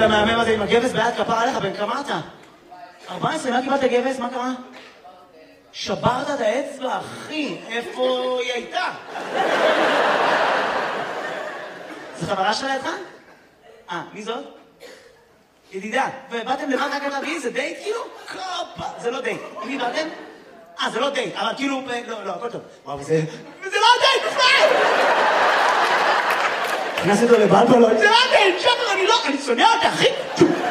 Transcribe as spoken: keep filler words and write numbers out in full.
של המאמם הזה עם הגבס ביד כפר עליך, בן כמה אתה? ארבע עשרה, מה קיבלת גבס? מה קרה? שברת את האצבע, אחי, איפה היא הייתה? זו חברה שלה לידך? אה, מי זאת? ידידה, ובאתם לבד רק על להביא? זה דייט כאילו? קופה, זה לא דייט. עם מי באתם? אה, זה לא דייט, אבל כאילו, לא, לא, הכל טוב. וואו, זה... זה לא דייט, בכלל! נכנס איתו לבלבלות, זה לא דייט, שחר, אני לא, אני שונא אותה, אחי!